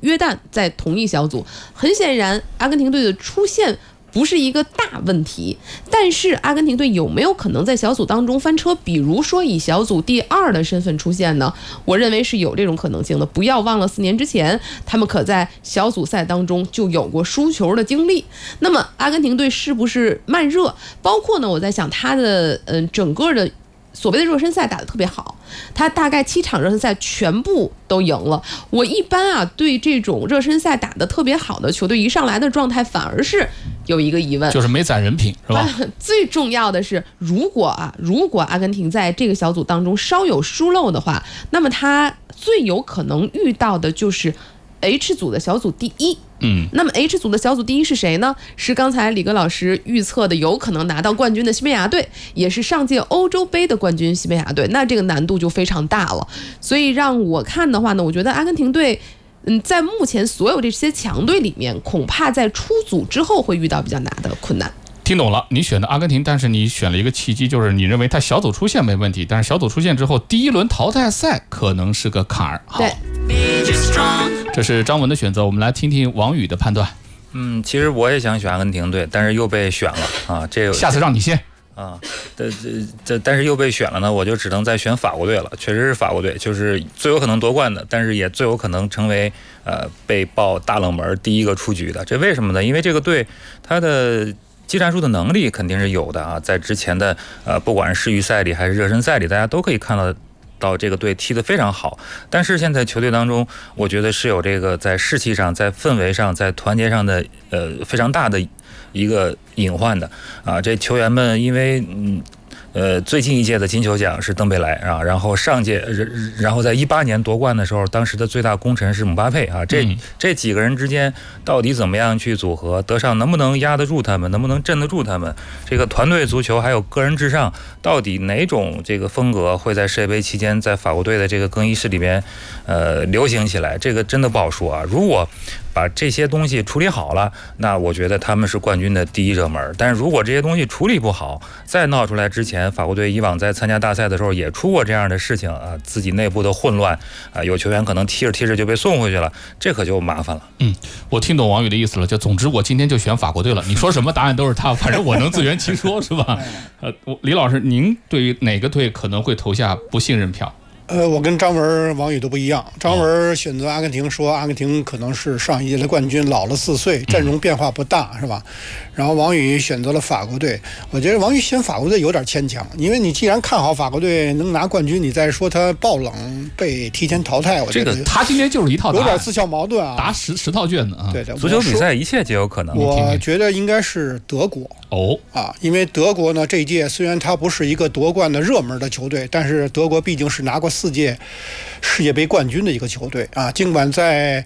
约旦在同一小组。很显然，阿根廷队的出现不是一个大问题，但是阿根廷队有没有可能在小组当中翻车，比如说以小组第2的身份出现呢？我认为是有这种可能性的。不要忘了4年之前他们可在小组赛当中就有过输球的经历。那么阿根廷队是不是慢热？包括呢，我在想他的整个的所谓的热身赛打得特别好，他大概7场热身赛全部都赢了。我一般对这种热身赛打得特别好的球队一上来的状态反而是有一个疑问， 就是没攒人品，是吧？ 最重要的是，如果阿根廷在这个小组当中稍有疏漏的话，那么他最有可能遇到的就是H 组的小组第1。那么 H 组的小组第1是谁呢？是刚才李哥老师预测的有可能拿到冠军的西班牙队，也是上届欧洲杯的冠军西班牙队。那这个难度就非常大了。所以让我看的话呢，我觉得阿根廷队在目前所有这些强队里面，恐怕在出组之后会遇到比较大的困难。 听懂了，你选的阿根廷，但是你选了一个契机，就是你认为他小组出线没问题，但是小组出线之后，第1轮淘汰赛可能是个坎儿。好，这是张文的选择，我们来听听王宇的判断。 其实我也想选阿根廷队，但是又被选了啊。这个下次让你先啊，但是又被选了呢，我就只能再选法国队了。确实是法国队，就是最有可能夺冠的，但是也最有可能成为被爆大冷门第一个出局的。这为什么呢？因为这个队它的技战术的能力肯定是有的啊，在之前的不管是世预赛里还是热身赛里，大家都可以看到这个队踢得非常好。但是现在球队当中，我觉得是有这个在士气上、在氛围上、在团结上的非常大的一个隐患的啊。这球员们因为最近一届的金球奖是登贝莱啊，然后然后在18年夺冠的时候，当时的最大功臣是姆巴佩啊。这几个人之间到底怎么样去组合，德尚能不能压得住他们，能不能镇得住他们？这个团队足球还有个人至上，到底哪种这个风格会在世界杯期间在法国队的这个更衣室里边流行起来？这个真的不好说啊。如果把这些东西处理好了，那我觉得他们是冠军的第一热门。但是如果这些东西处理不好，再闹出来之前，法国队以往在参加大赛的时候也出过这样的事情啊，自己内部的混乱啊，有球员可能踢着踢着就被送回去了，这可就麻烦了。 我听懂王宇的意思了，就总之我今天就选法国队了，你说什么答案都是他，反正我能自圆其说，是吧？李老师，您对于哪个队可能会投下不信任票？ 我跟张文、王宇都不一样。张文选择阿根廷，说阿根廷可能是上一届的冠军，老了4岁，阵容变化不大，是吧？然后王宇选择了法国队。我觉得王宇选法国队有点牵强，因为你既然看好法国队能拿冠军，你再说他爆冷被提前淘汰，我觉得这个他今天就是一套答案， 有点自相矛盾啊， 答10套卷子啊。 对的， 足球比赛一切皆有可能。 我觉得应该是德国因为德国呢这一届虽然它不是一个夺冠的热门的球队，但是德国毕竟是拿过4届世界杯冠军的一个球队啊。尽管在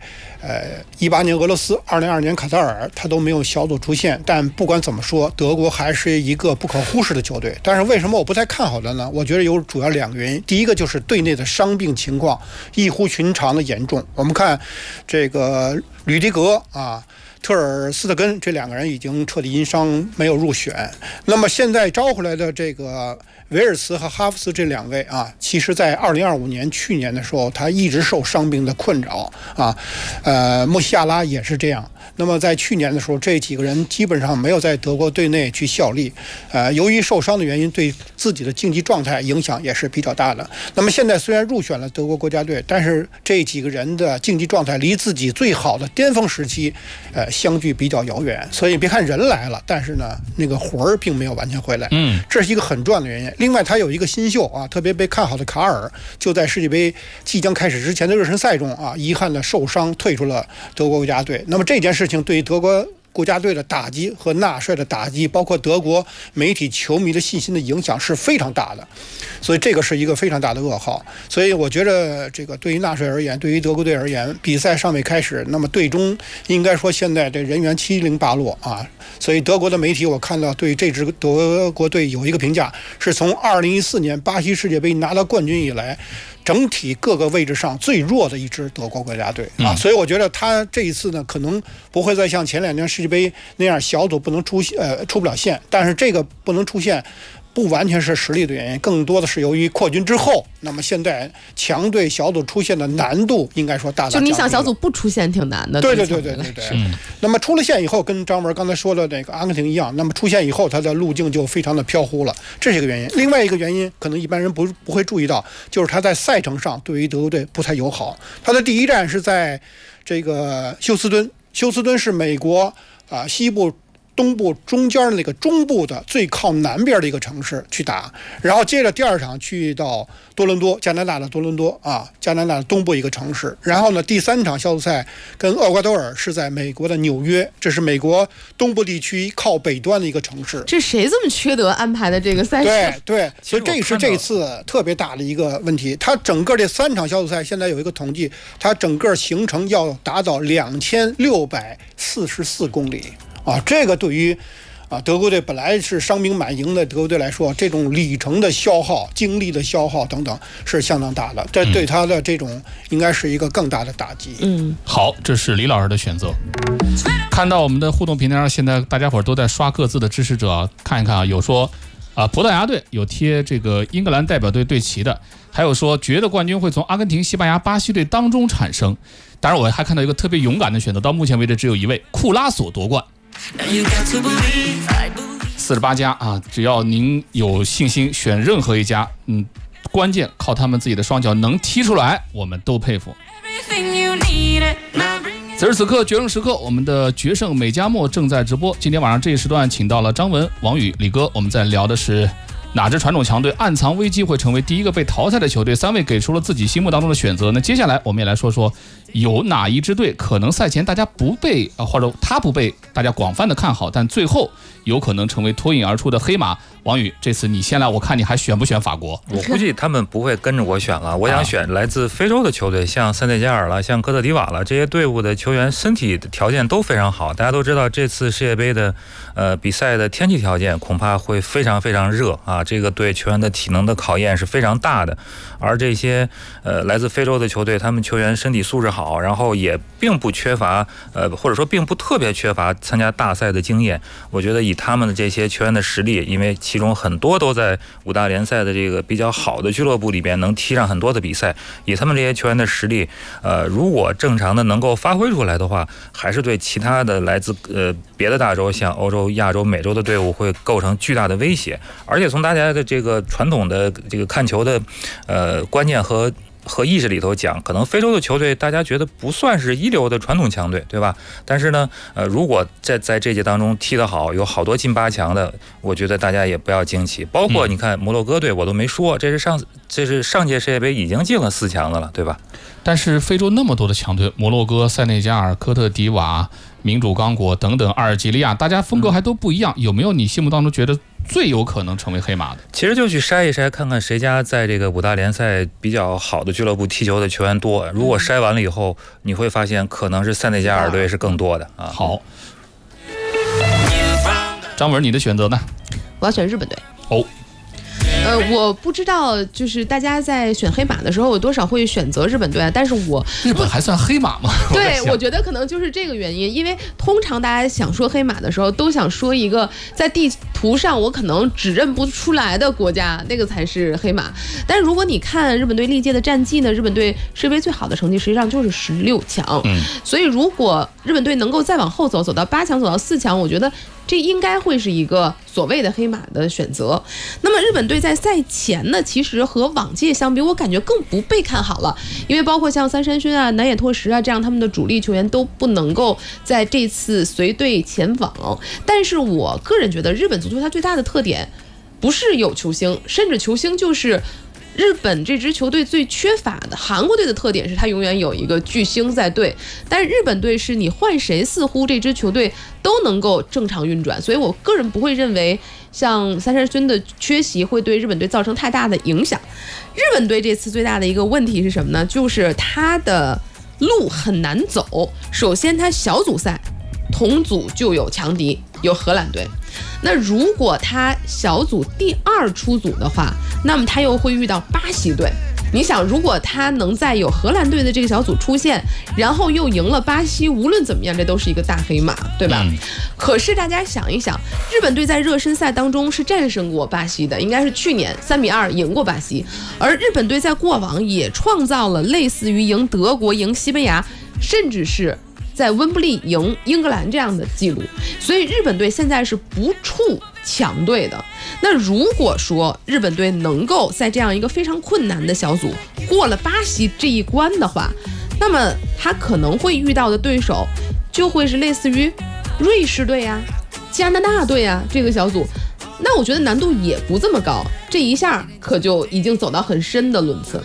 18年俄罗斯、2022年卡塔尔他都没有小组出线，但不管怎么说，德国还是一个不可忽视的球队。但是为什么我不太看好的呢？我觉得有主要2个原因。第一个就是队内的伤病情况异乎寻常的严重。我们看这个吕迪格啊、特尔斯特根这2个人已经彻底因伤没有入选。那么现在招回来的这个维尔茨和哈弗斯这2位啊，其实在2025年去年的时候，他一直受伤病的困扰啊。穆西亚拉也是这样。那么在去年的时候，这几个人基本上没有在德国队内去效力，由于受伤的原因，对自己的竞技状态影响也是比较大的。那么现在虽然入选了德国国家队，但是这几个人的竞技状态离自己最好的巅峰时期，相距比较遥远。所以别看人来了，但是呢，那个魂儿并没有完全回来。这是一个很重要的原因。另外，他有一个新秀啊，特别被看好的卡尔，就在世界杯即将开始之前的热身赛中啊，遗憾的受伤退出了德国国家队。那么这件事情对于德国国家队的打击和纳帅的打击，包括德国媒体球迷的信心的影响是非常大的，所以这个是一个非常大的噩耗。所以我觉得这个对于纳帅而言，对于德国队而言，比赛尚未开始，那么队中应该说现在这人员七零八落啊。所以德国的媒体我看到对这支德国队有一个评价，是从2014年巴西世界杯拿到冠军以来，整体各个位置上最弱的一支德国国家队啊。所以我觉得他这一次呢，可能不会再像前2年世界杯那样小组不能出不了线，但是这个不能出线不完全是实力的原因，更多的是由于扩军之后，那么现在强队小组出现的难度应该说大大降低了。 就你想小组不出现挺难的。 对。那么出了线以后，跟张文刚才说的那个阿根廷一样，那么出线以后它的路径就非常的飘忽了，这是一个原因。另外一个原因可能一般人不会注意到，就是他在赛程上对于德国队不太友好。他的第一站是在这个休斯敦，休斯敦是美国西部东部中间的那个中部的最靠南边的一个城市去打，然后接着第二场去到多伦多，加拿大的多伦多加拿大的东部一个城市，然后呢第三场小组赛跟厄瓜多尔是在美国的纽约，这是美国东部地区靠北端的一个城市。 这谁这么缺德安排的这个赛事？ 对，所以这是这次特别大的一个问题。它整个这3场小组赛现在有一个统计，它整个行程要达到2644公里。这个对于德国队本来是伤兵满营的德国队来说，这种里程的消耗、精力的消耗等等是相当大的，这对他的这种应该是一个更大的打击。 好，这是李老师的选择。看到我们的互动平台上，现在大家伙都在刷各自的支持者，看一看有说葡萄牙队有贴这个英格兰代表队队旗的，还有说觉得冠军会从阿根廷、西班牙、巴西队当中产生。当然，我还看到一个特别勇敢的选择，到目前为止只有一位，库拉索夺冠。48家只要您有信心选任何一家，关键靠他们自己的双脚能踢出来，我们都佩服。此时此刻，决胜时刻，我们的决胜美加墨正在直播。今天晚上这一时段，请到了张文、王宇、李哥，我们在聊的是哪支传统强队暗藏危机会成为第一个被淘汰的球队？3位给出了自己心目当中的选择。那接下来我们也来说说，有哪一支队可能赛前大家不被或者他不被大家广泛的看好，但最后有可能成为脱颖而出的黑马？王宇，这次你先来，我看你还选不选法国？ 我估计他们不会跟着我选了，我想选来自非洲的球队，像塞内加尔了，像科特迪瓦了，这些队伍的球员身体的条件都非常好。大家都知道，这次世界杯的比赛的天气条件恐怕会非常非常热这个对球员的体能的考验是非常大的。而这些来自非洲的球队，他们球员身体素质好，然后也并不缺乏或者说并不特别缺乏参加大赛的经验。我觉得以他们的这些球员的实力，因为其中很多都在5大联赛的这个比较好的俱乐部里边能踢上很多的比赛，以他们这些球员的实力，如果正常的能够发挥出来的话，还是对其他的来自别的大洲，像欧洲、亚洲、美洲的队伍会构成巨大的威胁。而且从大家的这个传统的这个看球的观念和意识里头讲，可能非洲的球队大家觉得不算是一流的传统强队，对吧？但是呢，如果在这届当中踢得好，有好多进8强的，我觉得大家也不要惊奇。包括你看摩洛哥队，我都没说，这是上届世界杯已经进了4强的了，对吧？ 但是非洲那么多的强队，摩洛哥、塞内加尔、科特迪瓦、民主刚果等等，阿尔及利亚，大家风格还都不一样，有没有你心目当中觉得最有可能成为黑马的？ 其实就去筛一筛，看看谁家在这个5大联赛比较好的俱乐部踢球的球员多。如果筛完了以后，你会发现可能是塞内加尔队是更多的好，张文，你的选择呢？ 我要选日本队。我不知道，就是大家在选黑马的时候，我多少会选择日本队但是日本还算黑马吗？ 对，我觉得可能就是这个原因，因为通常大家想说黑马的时候，都想说一个在地图上我可能指认不出来的国家，那个才是黑马。但是如果你看日本队历届的战绩呢，日本队世界杯最好的成绩实际上就是16强，所以如果日本队能够再往后走到8强，走到4强，我觉得这应该会是一个所谓的黑马的选择。那么日本队在赛前呢，其实和往届相比，我感觉更不被看好了，因为包括像三山勋南野拓实这样他们的主力球员都不能够在这次随队前往。但是我个人觉得日本足球它最大的特点不是有球星，甚至球星就是日本这支球队最缺乏的。韩国队的特点是他永远有一个巨星在队，但是日本队是你换谁似乎这支球队都能够正常运转，所以我个人不会认为像三山勋的缺席会对日本队造成太大的影响。日本队这次最大的一个问题是什么呢？就是他的路很难走。首先他小组赛同组就有强敌，有荷兰队，那如果他小组第2出组的话，那么他又会遇到巴西队， 你想，如果他能在有荷兰队的这个小组出现，然后又赢了巴西，无论怎么样，这都是一个大黑马，对吧？可是大家想一想，日本队在热身赛当中是战胜过巴西的，应该是去年3-2赢过巴西，而日本队在过往也创造了类似于赢德国、赢西班牙，甚至是在温布利赢英格兰这样的记录，所以日本队现在是不怵强队的。那如果说日本队能够在这样一个非常困难的小组过了巴西这一关的话，那么他可能会遇到的对手就会是类似于瑞士队呀、加拿大队呀这个小组，那我觉得难度也不这么高，这一下可就已经走到很深的轮次了。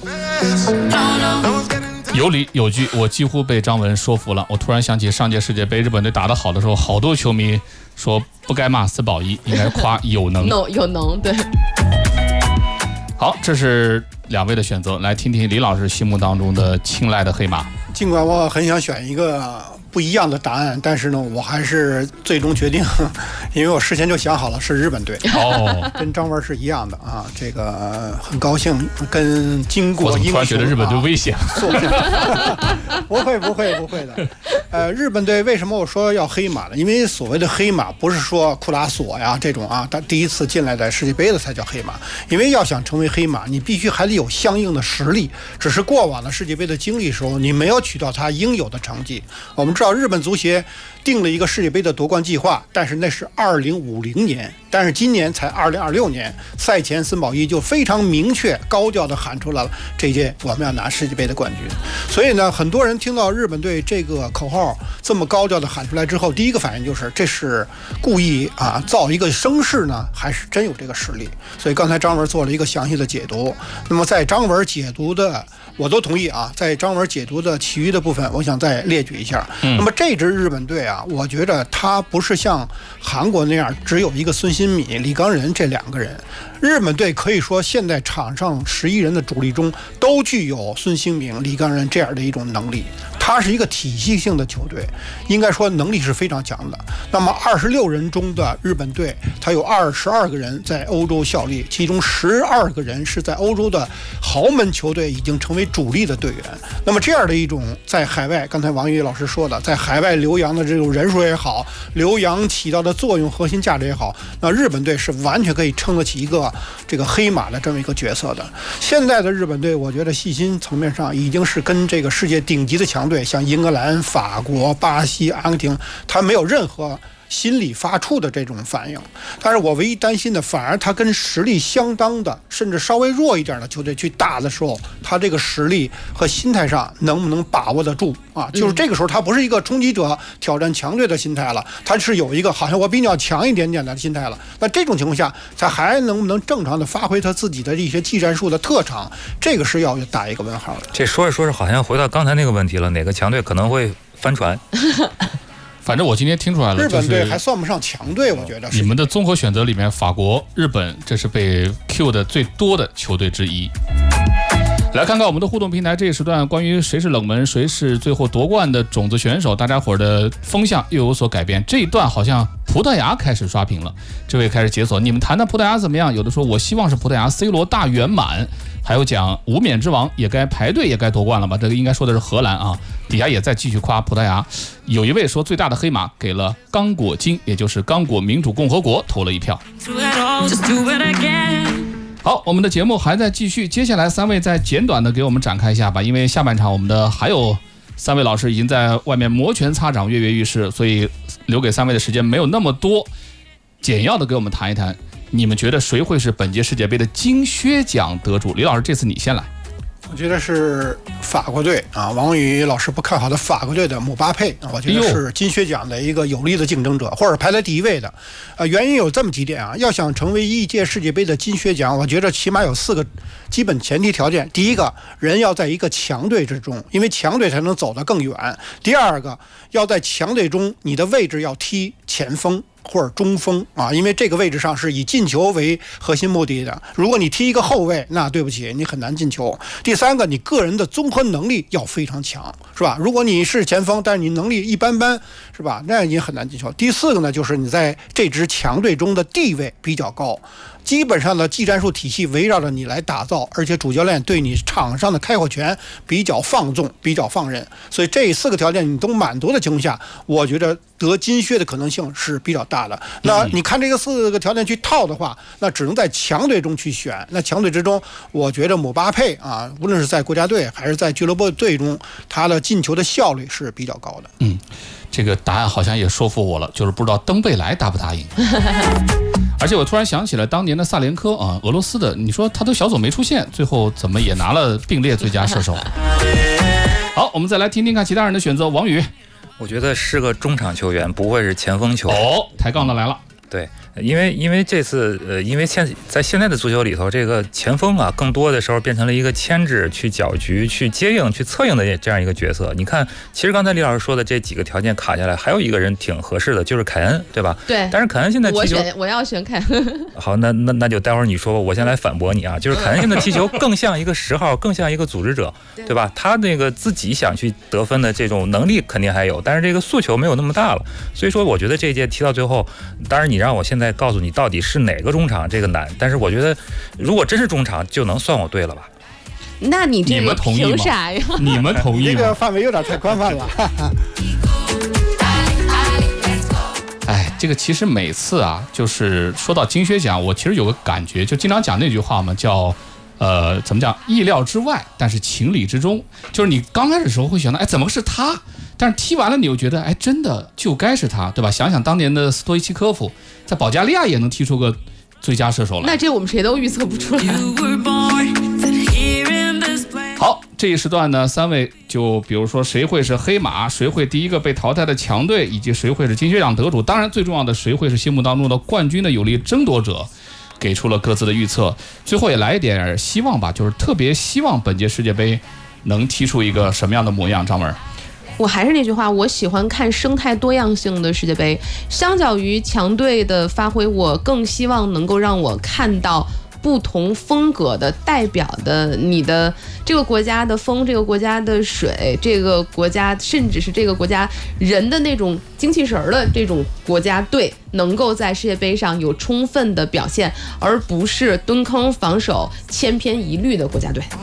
有理有据，我几乎被张文说服了。我突然想起上届世界杯日本队打得好的时候，好多球迷说不该骂斯保一，应该夸有能。 有能，对。 好，这是2位的选择，来听听李老师心目当中的青睐的黑马。 尽管我很想选一个不一样的答案，但是呢，我还是最终决定，因为我事先就想好了是日本队。跟张文是一样的啊。这个很高兴跟经过英雄，我突然觉得日本队危险。 不会的。日本队为什么我说要黑马呢？因为所谓的黑马不是说库拉索呀这种啊，他第一次进来的世界杯的才叫黑马。因为要想成为黑马，你必须还得有相应的实力。只是过往的世界杯的经历时候，你没有取到他应有的成绩。我们知道日本足协定了一个世界杯的夺冠计划，但是那是2050年，但是今年才2026年，赛前森保一就非常明确高调地喊出来了，这届我们要拿世界杯的冠军。所以呢，很多人听到日本队这个口号这么高调地喊出来之后，第一个反应就是这是故意啊造一个声势呢，还是真有这个实力？所以刚才张文做了一个详细的解读。那么在张文解读的，我都同意啊，在张文解读的其余的部分，我想再列举一下。那么这支日本队啊，我觉得他不是像韩国那样只有一个孙兴慜、李刚仁这2个人。日本队可以说现在场上11人的主力中都具有孙兴慜、李刚仁这样的一种能力。它是一个体系性的球队，应该说能力是非常强的。那么26人中的日本队，它有22个人在欧洲效力，其中12个人是在欧洲的豪门球队已经成为主力的队员。那么这样的一种在海外，刚才王宇老师说的，在海外留洋的这种人数也好，留洋起到的作用、核心价值也好，那日本队是完全可以撑得起一个这个黑马的这么一个角色的。现在的日本队，我觉得细心层面上已经是跟这个世界顶级的强队，像英格兰、法国、巴西、阿根廷，他没有任何心理发怵的这种反应。但是我唯一担心的，反而他跟实力相当的，甚至稍微弱一点的球队去打的时候，他这个实力和心态上能不能把握得住啊？就是这个时候，他不是一个冲击者挑战强队的心态了，他是有一个好像我比你要强一点点的心态了。那这种情况下，他还能不能正常的发挥他自己的一些技战术的特长？这个是要打一个问号的。 这说着说着，好像回到刚才那个问题了，哪个强队可能会翻船？ 反正我今天听出来了， 日本队还算不上强队，我觉得。 你们的综合选择里面，法国、日本，这是被 Q 的最多的球队之一。来看看我们的互动平台这一时段关于谁是冷门，谁是最后夺冠的种子选手，大家伙的风向又有所改变。这一段好像葡萄牙开始刷屏了，这位开始解锁。你们谈谈葡萄牙怎么样？有的说我希望是葡萄牙 C 罗大圆满，还有讲无冕之王也该排队也该夺冠了吧？这个应该说的是荷兰啊。底下也在继续夸葡萄牙。有一位说最大的黑马给了刚果金，也就是刚果民主共和国投了一票。好，我们的节目还在继续，接下来3位再简短的给我们展开一下吧，因为下半场我们的还有3位老师已经在外面摩拳擦掌、跃跃欲试，所以留给3位的时间没有那么多，简要的给我们谈一谈，你们觉得谁会是本届世界杯的金靴奖得主？李老师，这次你先来。 我觉得是法国队啊，王宇老师不看好的法国队的姆巴佩啊，我觉得是金靴奖的一个有力的竞争者，或者排在第一位的。原因有这么几点啊，要想成为一届世界杯的金靴奖，我觉得起码有4个基本前提条件。第一个，人要在一个强队之中，因为强队才能走得更远。第二个，要在强队中，你的位置要踢前锋或者中锋啊，因为这个位置上是以进球为核心目的的。如果你踢一个后卫，那对不起，你很难进球。第三个，你个人的综合能力要非常强，是吧？如果你是前锋，但是你能力一般般，是吧？那你很难进球。第4个呢，就是你在这支强队中的地位比较高。 基本上的技战术体系围绕着你来打造，而且主教练对你场上的开火权比较放纵，比较放任，所以这4个条件你都满足的情况下，我觉得得金靴的可能性是比较大的。那你看这个4个条件去套的话，那只能在强队中去选。那强队之中，我觉得姆巴佩啊，无论是在国家队还是在俱乐部队中，他的进球的效率是比较高的。 这个答案好像也说服我了，就是不知道登贝莱答不答应。而且我突然想起了当年的萨连科啊，俄罗斯的，你说他都小组没出现，最后怎么也拿了并列最佳射手？好，我们再来听听看其他人的选择。王宇， 我觉得是个中场球员，不会是前锋球员。 抬杠的来了。 对，因为这次因为在现在的足球里头，这个前锋啊，更多的时候变成了一个牵制、去搅局、去接应、去策应的这样一个角色。你看，其实刚才李老师说的这几个条件卡下来，还有一个人挺合适的，就是凯恩，对吧？ 对。 但是凯恩现在踢球， 我要选凯恩。 好，那就待会儿你说吧，我先来反驳你啊。就是凯恩现在踢球更像一个10号，更像一个组织者，对吧？他那个自己想去得分的这种能力肯定还有，但是这个诉求没有那么大了。所以说，我觉得这一届踢到最后，当然你让我现在告诉你到底是哪个中场，这个难。但是我觉得，如果真是中场，就能算我对了吧？ 那你这个凭啥呀？ 你们同意吗？ 这个范围有点太宽泛了。 哎，这个其实每次啊，就是说到金靴奖，我其实有个感觉，就经常讲那句话嘛，叫怎么讲？意料之外，但是情理之中。就是你刚开始的时候会想到，哎，怎么是他？但是踢完了，你又觉得，哎，真的就该是他，对吧？想想当年的斯托伊奇科夫，在保加利亚也能踢出个最佳射手来。 那这我们谁都预测不出来。 好，这一时段呢，3位就比如说谁会是黑马，谁会第一个被淘汰的强队，以及谁会是金靴奖得主。当然，最重要的，谁会是心目当中的冠军的有力争夺者，给出了各自的预测。最后也来一点希望吧，就是特别希望本届世界杯能踢出一个什么样的模样。张文。 我还是那句话，我喜欢看生态多样性的世界杯。相较于强队的发挥，我更希望能够让我看到不同风格的代表的你的这个国家的风，这个国家的水，这个国家甚至是这个国家人的那种精气神儿的这种国家队，能够在世界杯上有充分的表现，而不是蹲坑防守、千篇一律的国家队。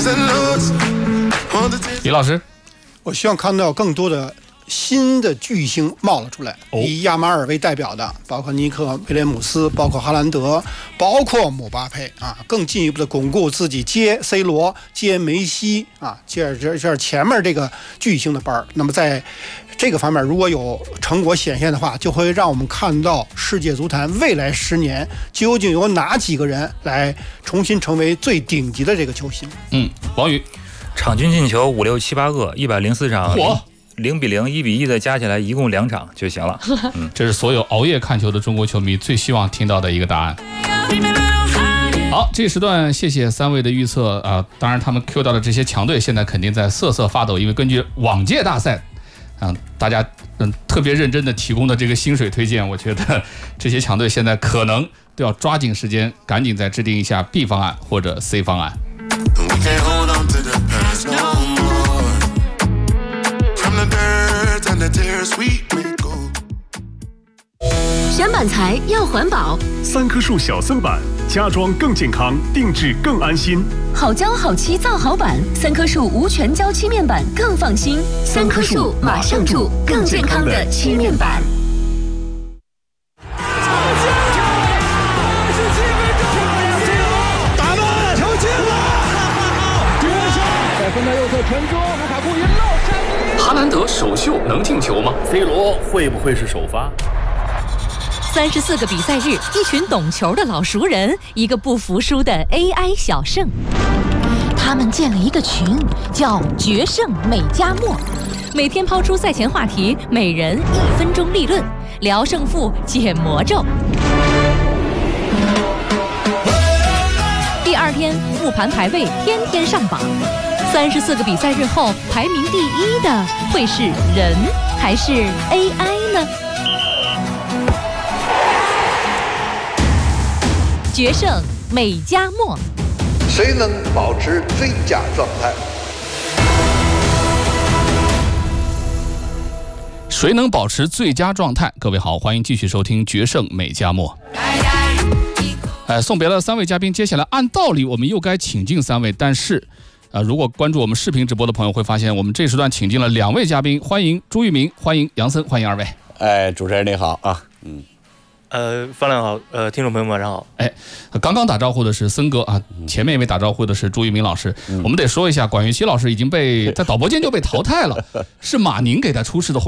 李老师。 我希望看到更多的新的巨星冒了出来，以亚马尔为代表的，包括尼克威廉姆斯，包括哈兰德，包括姆巴佩啊，更进一步的巩固自己接 C 罗、接梅西啊，接着前面这个巨星的班。那么在这个方面，如果有成果显现的话，就会让我们看到世界足坛未来10年究竟有哪几个人来重新成为最顶级的这个球星。 王宇。 场均进球5、6、7、8个，104场，0比0、1比1的加起来一共2场就行了。 这是所有熬夜看球的中国球迷最希望听到的一个答案。好，这时段谢谢3位的预测啊，当然他们 Q 到的这些强队现在肯定在瑟瑟发抖，因为根据往届大赛大家特别认真的提供的这个薪水推荐，我觉得这些强队现在可能都要抓紧时间，赶紧再制定一下 B 方案或者 C 方案。 选板材要环保 ，3棵树小僧板，家装更健康，定制更安心。 好胶好漆造好板，3棵树无全胶漆面板更放心。3棵树马上住，更健康的漆面板。 哈兰德首秀能进球吗 ？C 罗会不会是首发 ？34个比赛日，一群懂球的老熟人，一个不服输的 AI 小胜。他们建了一个群，叫“决胜美加墨”，每天抛出赛前话题，每人1分钟立论，聊胜负，解魔咒。第2天，复盘排位，天天上榜。34个比赛日后，排名第1的会是人还是 AI 呢？决胜美加墨， 谁能保持最佳状态？ 谁能保持最佳状态？各位好，欢迎继续收听决胜美加墨。 送别了3位嘉宾，接下来按道理我们又该请进3位，但是如果关注我们视频直播的朋友会发现，我们这时段请进了2位嘉宾，欢迎朱玉明，欢迎杨森，欢迎2位。 主持人你好啊， 方亮好，听众朋友们晚上好。 刚刚打招呼的是森哥啊，前面一位打招呼的是朱玉明老师。我们得说一下，管乐琪老师已经在导播间就被淘汰了，是马宁给他出示的红